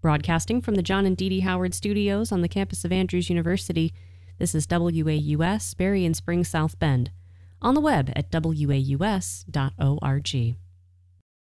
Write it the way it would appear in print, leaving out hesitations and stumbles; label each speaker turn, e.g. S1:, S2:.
S1: Broadcasting from the John and Dee Dee Howard Studios on the campus of Andrews University, this is WAUS, Berry and Spring, South Bend. On the web at waus.org.